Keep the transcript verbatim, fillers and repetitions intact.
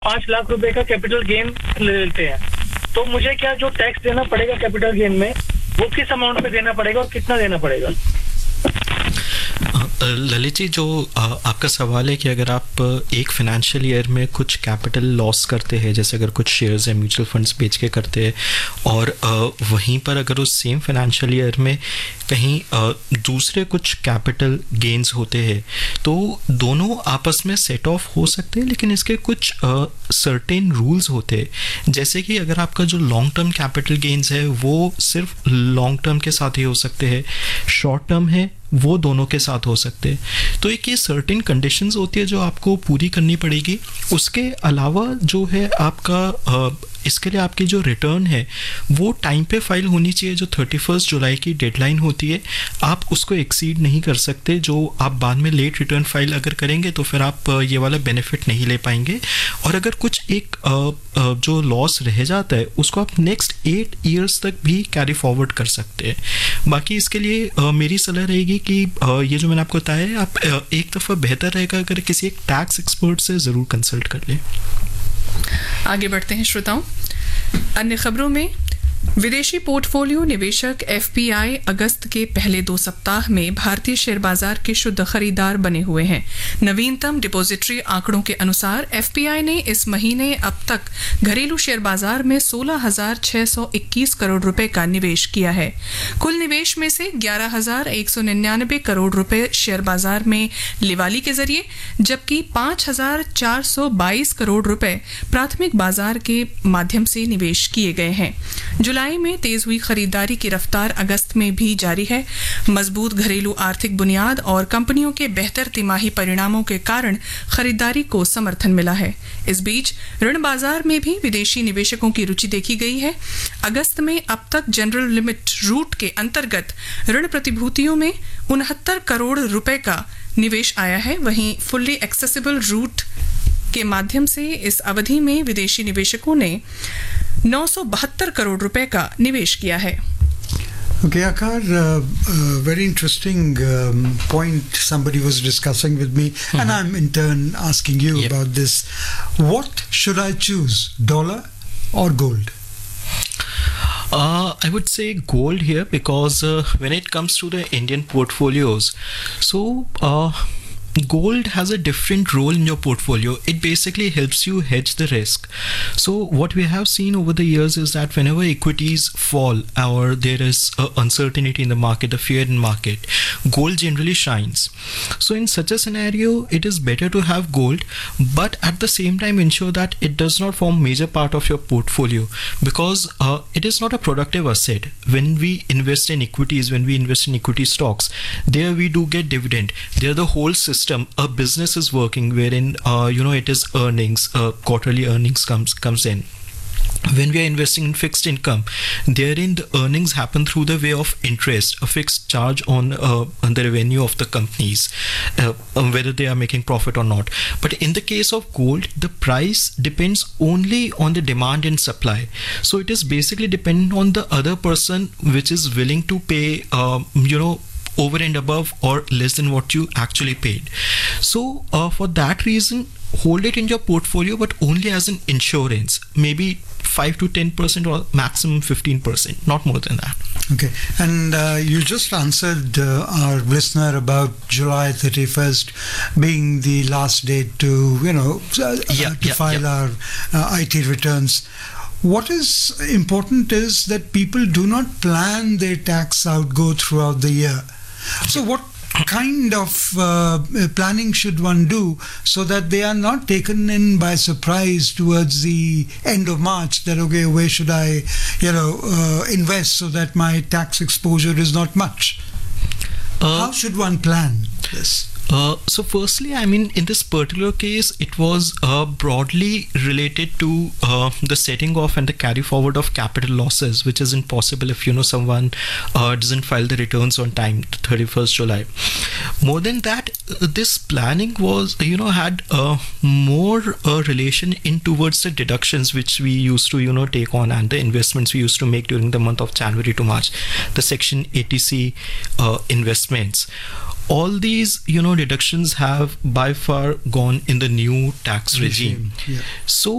पांच लाख रुपए का कैपिटल गेन ले लेते हैं, तो मुझे क्या जो टैक्स देना पड़ेगा कैपिटल गेन में, वो किस अमाउंट में देना पड़ेगा और कितना देना पड़ेगा? ललित जी, जो आपका सवाल है कि अगर आप एक फाइनेंशियल ईयर में कुछ कैपिटल लॉस करते हैं, जैसे अगर कुछ शेयर्स या म्यूचुअल फंड्स बेच के करते हैं, और वहीं पर अगर उस सेम फाइनेंशियल ईयर में कहीं दूसरे कुछ कैपिटल गेन्स होते हैं, तो दोनों आपस में सेट ऑफ हो सकते हैं, लेकिन इसके कुछ सर्टेन रूल्स होते हैं। जैसे कि अगर आपका जो लॉन्ग टर्म कैपिटल गेन्स है वो सिर्फ लॉन्ग टर्म के साथ ही हो सकते हैं, शॉर्ट टर्म है वो दोनों के साथ हो सकते हैं। तो एक ये सर्टेन कंडीशंस होती है जो आपको पूरी करनी पड़ेगी। उसके अलावा जो है आपका इसके लिए आपकी जो रिटर्न है वो टाइम पे फाइल होनी चाहिए। जो थर्टी फर्स्ट जुलाई की डेडलाइन होती है आप उसको एक्सीड नहीं कर सकते। जो आप बाद में लेट रिटर्न फाइल अगर करेंगे तो फिर आप ये वाला बेनिफिट नहीं ले पाएंगे। और अगर कुछ एक जो लॉस रह जाता है उसको आप नेक्स्ट एट ईयर्स तक भी कैरी फॉरवर्ड कर सकते हैं। बाकी इसके लिए मेरी सलाह रहेगी कि ये जो मैंने आपको बताया है, आप एक दफ़ा बेहतर रहेगा अगर किसी एक टैक्स एक्सपर्ट से ज़रूर कंसल्ट कर लें। आगे बढ़ते हैं श्रोताओं। अन्य खबरों में विदेशी पोर्टफोलियो निवेशक एफपीआई अगस्त के पहले दो सप्ताह में भारतीय शेयर बाजार के शुद्ध खरीदार बने हुए हैं। नवीनतम डिपॉजिटरी आंकड़ों के अनुसार एफपीआई ने इस महीने अब तक घरेलू शेयर बाजार में सोलह हजार छह सौ इक्कीस करोड़ रुपए का निवेश किया है। कुल निवेश में से ग्यारह हजार एक सौ निन्यानबे करोड़ रुपए शेयर बाजार में लिवाली के जरिए, जबकि पांच हजार चार सौ बाईस करोड़ रुपए प्राथमिक बाजार के माध्यम से निवेश किए गए हैं। जुलाई में तेज हुई खरीदारी की रफ्तार अगस्त में भी जारी है। मजबूत घरेलू आर्थिक बुनियाद और कंपनियों के बेहतर तिमाही परिणामों के कारण खरीदारी को समर्थन मिला है। इस बीच ऋण बाजार में भी विदेशी निवेशकों की रुचि देखी गई है। अगस्त में अब तक जनरल लिमिट रूट के अंतर्गत ऋण प्रतिभूतियों में उनहत्तर करोड़ रुपए का निवेश आया है। वहीं फुल्ली एक्सेसिबल रूट के माध्यम से इस अवधि में विदेशी निवेशकों ने नौ सौ बहत्तर करोड़ रुपए का निवेश किया है। Okay, Akar, uh, uh, very interesting um, point somebody was discussing with me, mm-hmm. and I'm in turn asking you yep. about this. What should I choose, dollar or gold? Uh, I would say gold here because uh, when it comes to the Indian portfolios, so uh, gold has a different role in your portfolio. It basically helps you hedge the risk. So what we have seen over the years is that whenever equities fall or there is uh, uncertainty in the market, the fear in market, gold generally shines. So in such a scenario, it is better to have gold, but at the same time ensure that it does not form major part of your portfolio, because uh, it is not a productive asset. When we invest in equities, when we invest in equity stocks, there we do get dividend. There the whole system a business is working wherein uh, you know it is earnings, uh, quarterly earnings comes comes in. When we are investing in fixed income, therein the earnings happen through the way of interest, a fixed charge on, uh, on the revenue of the companies, uh, whether they are making profit or not. But in the case of gold, the price depends only on the demand and supply. So it is basically dependent on the other person which is willing to pay, uh, you know, over and above or less than what you actually paid. So uh, for that reason, hold it in your portfolio, but only as an insurance, maybe five to ten percent or maximum fifteen percent, not more than that. Okay, and uh, you just answered uh, our listener about July thirty-first being the last date to, you know, uh, yeah, to yeah, file yeah. our uh, I T returns. What is important is that people do not plan their tax outgo throughout the year. So what kind of uh, planning should one do so that they are not taken in by surprise towards the end of March, that okay, where should I, you know, uh, invest so that my tax exposure is not much? Uh, How should one plan this? Uh, so firstly, I mean, in this particular case, it was uh, broadly related to uh, the setting off and the carry forward of capital losses, which is impossible if, you know, someone uh, doesn't file the returns on time, thirty-first July. More than that, uh, this planning was, you know, had uh, more uh, relation in towards the deductions which we used to, you know, take on, and the investments we used to make during the month of January to March, the Section eighty C uh, investments. All these, you know, deductions have by far gone in the new tax regime. regime. Yeah. So